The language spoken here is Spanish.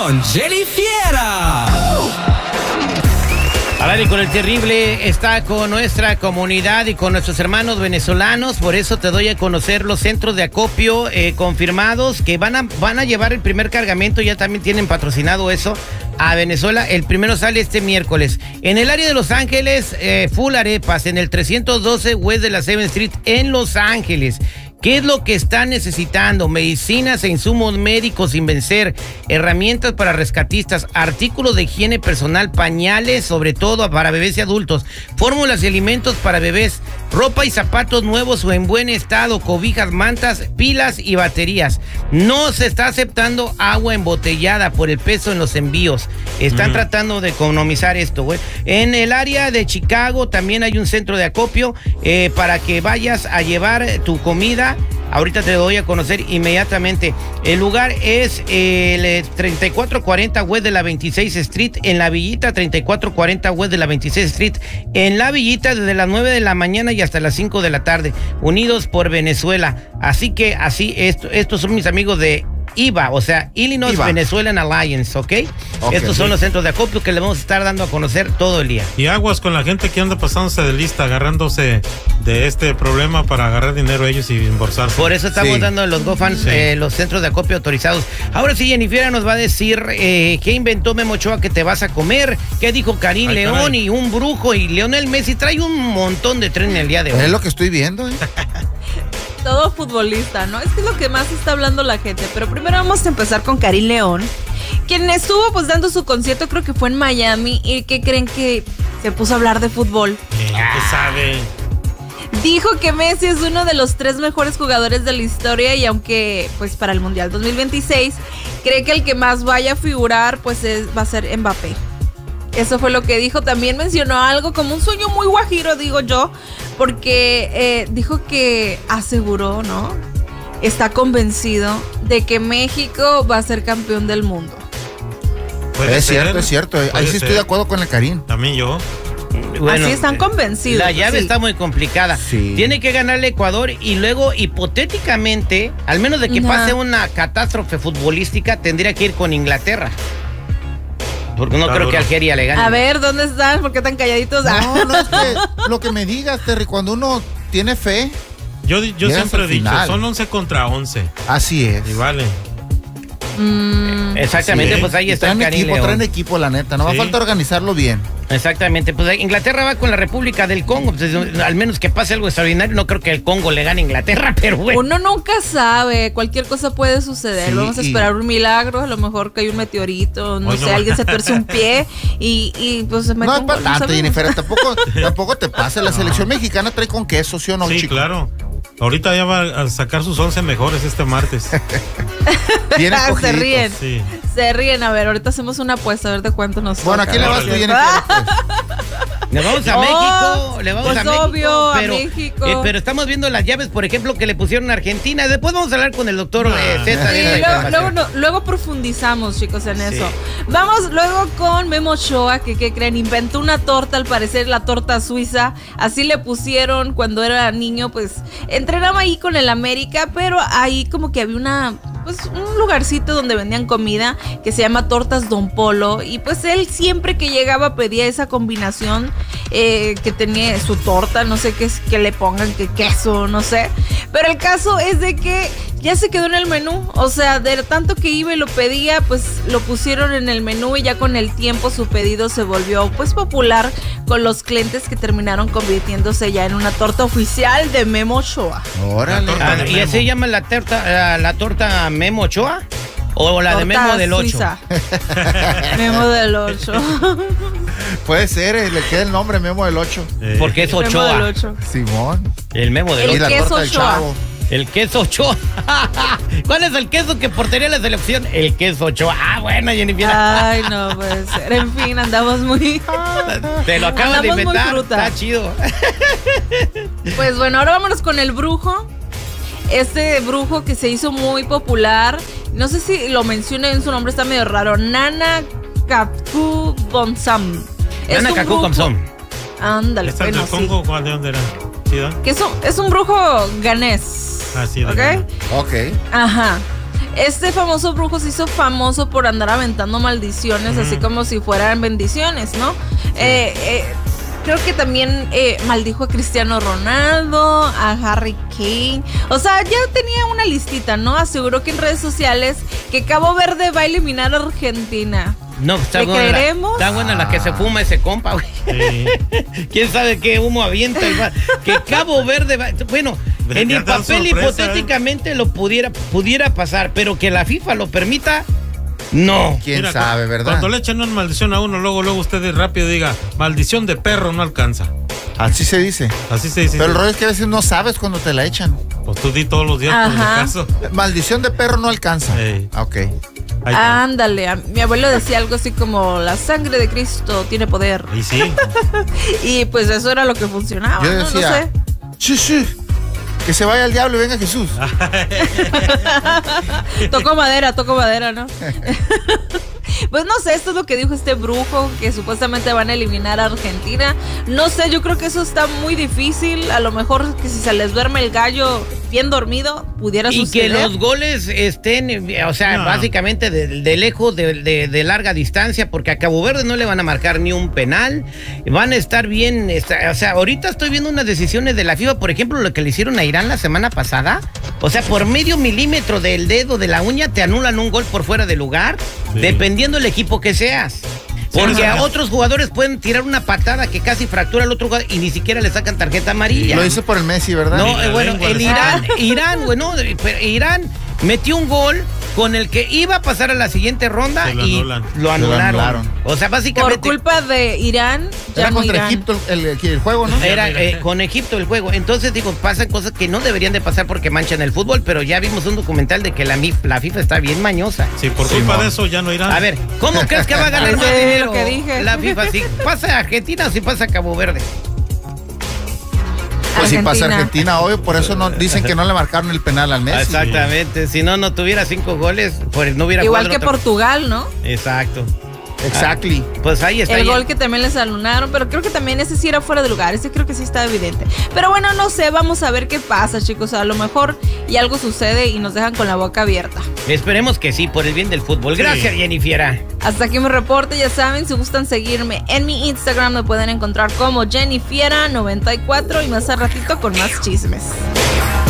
con Jenny Fiera. Ahora, y con el terrible está con nuestra comunidad y con nuestros hermanos venezolanos. Por eso te doy a conocer los centros de acopio confirmados que van a llevar el primer cargamento. Ya también tienen patrocinado eso a Venezuela. El primero sale este miércoles. En el área de Los Ángeles, Full Arepas, en el 312 West de la 7th Street en Los Ángeles. ¿Qué es lo que están necesitando? Medicinas e insumos médicos sin vencer, herramientas para rescatistas, artículos de higiene personal, pañales, sobre todo para bebés y adultos, fórmulas y alimentos para bebés, ropa y zapatos nuevos o en buen estado, cobijas, mantas, pilas y baterías. No se está aceptando agua embotellada por el peso en los envíos. Están tratando de economizar esto, güey. En el área de Chicago también hay un centro de acopio para que vayas a llevar tu comida. Ahorita te doy a conocer inmediatamente. El lugar es el 3440 West de la 26 Street en La Villita, 3440 West de la 26 Street en La Villita, desde las 9 de la mañana y hasta las 5 de la tarde. Unidos por Venezuela. Así que estos son mis amigos de IVA, o sea, Illinois Venezuelan Alliance, ¿ok? Estos son los centros de acopio que le vamos a estar dando a conocer todo el día. Y aguas con la gente que anda pasándose de lista, agarrándose de este problema para agarrar dinero ellos y embolsarse. Por eso estamos dando los GoFans, los centros de acopio autorizados. Ahora sí, Jennifer nos va a decir qué inventó Memo Ochoa que te vas a comer, qué dijo Karim León y un brujo y Lionel Messi. Trae un montón de tren el día de hoy. Es lo que estoy viendo, Todo futbolista, ¿no? Es que es lo que más está hablando la gente. Pero primero vamos a empezar con Karim León, quien estuvo pues dando su concierto, creo que fue en Miami. ¿Y qué creen que se puso a hablar de fútbol? ¿Qué sabe? Dijo que Messi es uno de los 3 mejores jugadores de la historia y aunque pues para el Mundial 2026 cree que el que más vaya a figurar pues va a ser Mbappé. Eso fue lo que dijo. También mencionó algo como un sueño muy guajiro, digo yo, porque dijo que aseguró, ¿no? Está convencido de que México va a ser campeón del mundo. Es cierto. Ahí sí estoy de acuerdo con el Karim. También yo. Bueno, así están convencidos. La llave está muy complicada. Tiene que ganarle Ecuador y luego, hipotéticamente, al menos de que pase una catástrofe futbolística, tendría que ir con Inglaterra. Porque no creo que Algeria le gane. A ver, ¿dónde están? ¿Por qué tan calladitos? No, es que lo que me digas, Terry, cuando uno tiene fe. Yo siempre he dicho, son 11 contra 11. Así es. Y vale. Exactamente, pues ahí está Karim León. Traen equipo, la neta. No va a falta organizarlo bien. Exactamente, pues Inglaterra va con la República del Congo, pues, al menos que pase algo extraordinario. No creo que el Congo le gane a Inglaterra, pero bueno. Uno nunca sabe, cualquier cosa puede suceder. Vamos a esperar un milagro, a lo mejor que hay un meteorito, no sé, alguien se tuerce un pie y pues se mete un gol. No es para tanto, Jennifer, tampoco te pasa. La selección mexicana trae con queso, ¿sí o no, chico? Sí, claro. Ahorita ya va a sacar sus 11 mejores este martes. Bien se ríen. Sí. Se ríen. A ver, ahorita hacemos una apuesta a ver de cuánto nos Bueno, toca. ¿a quién le vas tú, Jennifer? Le vamos a México, le vamos pues a México, obvio, pero, a México. Pero estamos viendo las llaves, por ejemplo, que le pusieron a Argentina. Después vamos a hablar con el doctor César. Luego profundizamos, chicos, en eso. Vamos luego con Memo Ochoa, que ¿qué creen? Inventó una torta, al parecer la torta suiza. Así le pusieron cuando era niño, pues entrenaba ahí con el América, pero ahí como que había un lugarcito donde vendían comida que se llama Tortas Don Polo, y pues él siempre que llegaba pedía esa combinación que tenía su torta, no sé qué es, que le pongan, que queso, no sé, pero el caso es de que ya se quedó en el menú, o sea, de tanto que iba y lo pedía, pues lo pusieron en el menú y ya con el tiempo su pedido se volvió pues popular con los clientes que terminaron convirtiéndose ya en una torta oficial de Memo Ochoa. Órale. ¿Y así se llama la torta Memo Ochoa? ¿O la torta de Memo del 8? Memo del 8. Puede ser, le queda el nombre Memo del 8. Porque es Ochoa. Memo del 8. Simón. El Memo del 8. Y la torta del Chavo. El queso Ochoa. ¿Cuál es el queso que portaría la selección? El queso Ochoa. Ah, bueno, Jennifer. Ay, no puede ser. En fin, andamos muy... Te lo acabas de inventar. Está chido. Pues bueno, ahora vámonos con el brujo. Este brujo que se hizo muy popular. No sé si lo mencioné en su nombre, está medio raro. Nana Kaku Bonsam. Nana Kaku Bonsam. Ándale. ¿Está del Congo? ¿De dónde era? Que es un brujo ganés. Ah, sí. ¿Ok? Ok. Ajá. Este famoso brujo se hizo famoso por andar aventando maldiciones, así como si fueran bendiciones, ¿no? Creo que también maldijo a Cristiano Ronaldo, a Harry Kane. O sea, ya tenía una listita, ¿no? Aseguró que en redes sociales que Cabo Verde va a eliminar a Argentina. No, está ¿Le buena creeremos? Está buena la que se fuma ese compa, güey. Sí. ¿Quién sabe qué humo avienta? Que Cabo Verde va... Bueno, en el dar papel sorpresa, hipotéticamente lo pudiera pasar, pero que la FIFA lo permita... No. ¿Quién Mira, sabe, verdad? Cuando le echan una maldición a uno, luego usted rápido diga, maldición de perro no alcanza. Así se dice. Así se dice. Pero el rollo es que a veces no sabes cuando te la echan. Pues tú di todos los días por si Ajá. acaso. Maldición de perro no alcanza. Ey. Ok. Ahí está. Ándale, mi abuelo decía algo así como la sangre de Cristo tiene poder. Y sí. Y pues eso era lo que funcionaba, Yo ¿no? decía, No sí, que se vaya el diablo y venga Jesús. sé. Toco madera, ¿no? Pues no sé, esto es lo que dijo este brujo, que supuestamente van a eliminar a Argentina. No sé, yo creo que eso está muy difícil. A lo mejor que si se les duerme el gallo bien dormido, pudiera Y suceder. que los goles estén, o sea, No. básicamente de lejos, de larga distancia, porque a Cabo Verde no le van a marcar ni un penal. Van a estar bien, o sea, ahorita estoy viendo unas decisiones de la FIFA, por ejemplo, lo que le hicieron a Irán la semana pasada. O sea, por medio milímetro del dedo de la uña te anulan un gol por fuera de lugar, Sí. dependiendo del equipo que seas. Porque a no. otros jugadores pueden tirar una patada que casi fractura al otro jugador y ni siquiera le sacan tarjeta amarilla. Lo hice por el Messi, ¿verdad? No, Y la bueno, lengua el le Irán, bueno, pero Irán metió un gol con el que iba a pasar a la siguiente ronda Se lo y anulan. lo anularon. anularon. O sea, Por básicamente culpa de Irán, ya Era no contra Irán. Egipto el juego, ¿no? era con Egipto el juego. Entonces, digo, pasan cosas que no deberían de pasar porque manchan el fútbol, pero ya vimos un documental de que la FIFA está bien mañosa. Sí, por culpa de eso ya no irán. A ver, ¿cómo crees que va a ganar Eso más es dinero lo que dije. la FIFA? ¿Si pasa a Argentina o si pasa a Cabo Verde? Pues si pasa Argentina. Argentina hoy, por eso no dicen que no le marcaron el penal al Messi. Exactamente. Si no tuviera 5 goles, pues no hubiera Igual jugado que en otro- Portugal, ¿no? Exacto. Exactly. Pues ahí está. El ya. gol que también les alunaron, pero creo que también ese sí era fuera de lugar, ese creo que sí está evidente. Pero bueno, no sé, vamos a ver qué pasa, chicos. A lo mejor y algo sucede y nos dejan con la boca abierta. Esperemos que sí, por el bien del fútbol. Gracias, Jennifer. Hasta aquí mi reporte, ya saben, si gustan seguirme en mi Instagram me pueden encontrar como Jennifiera94 y más al ratito con más chismes.